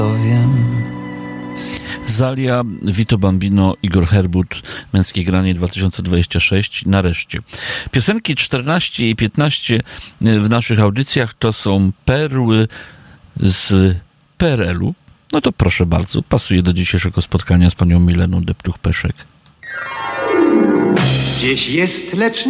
Wiem. Zalia, Vito Bambino, Igor Herbut, Męskie Granie 2026, nareszcie. Piosenki 14 i 15 w naszych audycjach to są perły z PRL-u. No to proszę bardzo, pasuje do dzisiejszego spotkania z panią Mileną Deptuch-Peszek. Gdzieś jest, lecz